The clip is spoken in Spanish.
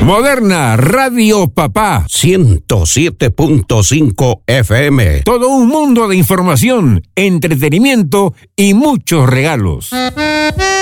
Moderna Radio Papá 107.5 FM. Todo un mundo de información, entretenimiento y muchos regalos.